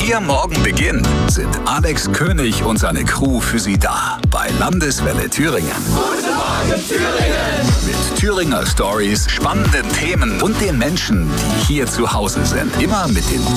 Ihr Morgen beginnt, sind Alex König und seine Crew für Sie da bei Landeswelle Thüringen. Guten Morgen Thüringen! Mit Thüringer Stories, spannenden Themen und den Menschen, die hier zu Hause sind. Immer mit den